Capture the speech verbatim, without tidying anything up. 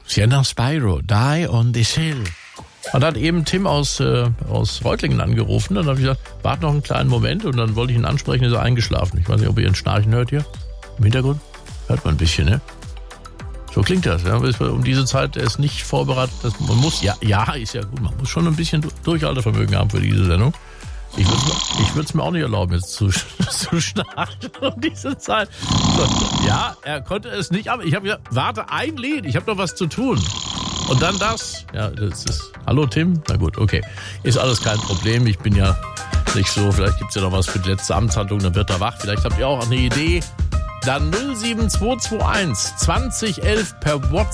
Sienna Spyro, Die on this Hill. Und dann hat eben Tim aus, äh, aus Reutlingen angerufen. Dann habe ich gesagt, warte noch einen kleinen Moment. Und dann wollte ich ihn ansprechen, ist er eingeschlafen. Ich weiß nicht, ob ihr ein Schnarchen hört hier. Im Hintergrund hört man ein bisschen, ne? So klingt das. Ja. Um diese Zeit er ist nicht vorbereitet. Dass man muss, ja, ja, ist ja gut. Man muss schon ein bisschen Durchhaltevermögen haben für diese Sendung. Ich würde es mir auch nicht erlauben, jetzt zu, zu schnarchen um diese Zeit. So, ja, er konnte es nicht, aber ich habe gesagt, warte, ein Lied, ich habe noch was zu tun. Und dann das. Ja, das ist. Hallo Tim? Na gut, okay. Ist alles kein Problem. Ich bin ja nicht so. Vielleicht gibt es ja noch was für die letzte Amtshandlung, dann wird er wach. Vielleicht habt ihr auch eine Idee. Dann null sieben zwei zwei eins zwanzig elf per WhatsApp.